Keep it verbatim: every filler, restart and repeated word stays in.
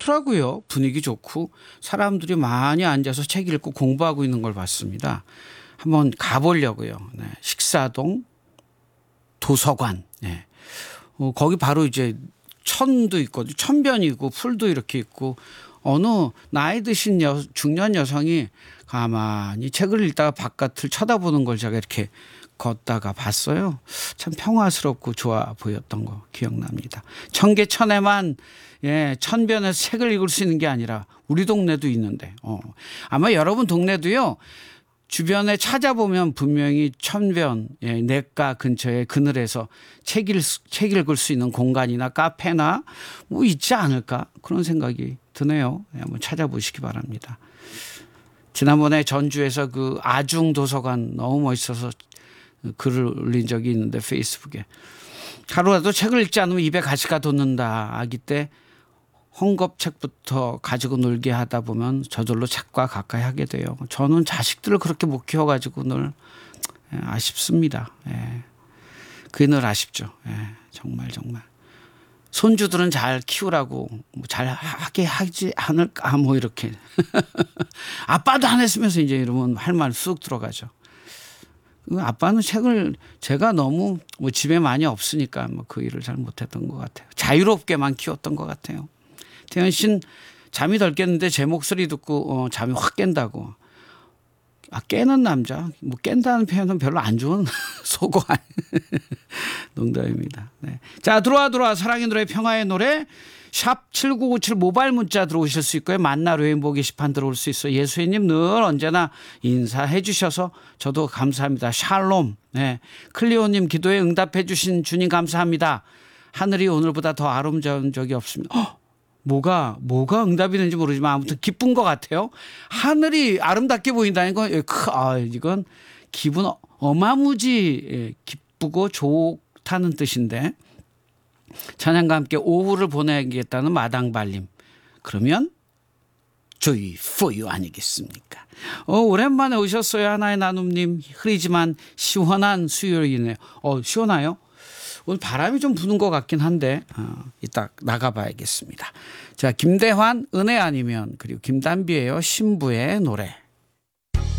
좋더라고요. 분위기 좋고 사람들이 많이 앉아서 책 읽고 공부하고 있는 걸 봤습니다. 한번 가보려고요. 네. 식사동 도서관. 네. 어, 거기 바로 이제 천도 있고 천변이고 풀도 이렇게 있고 어느 나이 드신 여, 중년 여성이 가만히 책을 읽다가 바깥을 쳐다보는 걸 제가 이렇게 걷다가 봤어요. 참 평화스럽고 좋아 보였던 거 기억납니다. 청계천에만 예, 천변에서 책을 읽을 수 있는 게 아니라 우리 동네도 있는데 어. 아마 여러분 동네도요. 주변에 찾아보면 분명히 천변 예, 냇가 근처에 그늘에서 책, 읽, 책 읽을 수 있는 공간이나 카페나 뭐 있지 않을까 그런 생각이 드네요. 예, 한번 찾아보시기 바랍니다. 지난번에 전주에서 그 아중 도서관 너무 멋있어서 글을 올린 적이 있는데 페이스북에 하루라도 책을 읽지 않으면 입에 가시가 돋는다. 아기 때 헝겊책부터 가지고 놀게 하다 보면 저절로 책과 가까이 하게 돼요. 저는 자식들을 그렇게 못 키워가지고 늘 아쉽습니다. 예. 그게 늘 아쉽죠. 예. 정말 정말. 손주들은 잘 키우라고 잘 하게 하지 않을까 뭐 이렇게. 아빠도 안 했으면서 이제 이러면 할 말 쑥 들어가죠. 아빠는 책을 제가 너무 뭐 집에 많이 없으니까 뭐 그 일을 잘 못했던 것 같아요. 자유롭게만 키웠던 것 같아요. 태연 씨는 잠이 덜 깼는데 제 목소리 듣고 어, 잠이 확 깬다고. 아, 깨는 남자. 뭐 깬다는 표현은 별로 안 좋은 속어. 농담입니다. 네. 자, 들어와 들어와 사랑의 노래 평화의 노래 샵 칠구구칠 모바일 문자 들어오실 수 있고요. 만나 레인보우 게시판 들어올 수 있어요. 예수님 늘 언제나 인사해 주셔서 저도 감사합니다. 샬롬. 네. 클리오님 기도에 응답해 주신 주님 감사합니다. 하늘이 오늘보다 더 아름다운 적이 없습니다. 허! 뭐가 뭐가 응답이 되는지 모르지만 아무튼 기쁜 것 같아요. 하늘이 아름답게 보인다는 건 아, 이건 기분 어마무지 기쁘고 좋다는 뜻인데 찬양과 함께 오후를 보내겠다는 마당발림. 그러면 joy for you 아니겠습니까? 어, 오랜만에 오셨어요. 하나의 나눔님. 흐리지만 시원한 수요일이네요. 어, 시원해요? 오늘 바람이 좀 부는 것 같긴 한데 어, 이따 나가봐야겠습니다. 자, 김대환 은혜 아니면 그리고 김단비예요. 신부의 노래.